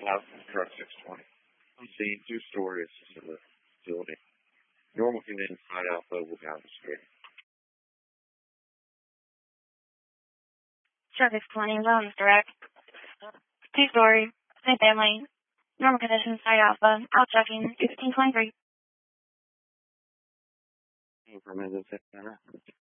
Out from truck 620. I'm seeing 2-story assisted living facility. Normal condition side alpha will down the street. Truck 620 Wellness Direct. 2-story, same family. Normal conditions, side alpha. Out checking 1623. From Center.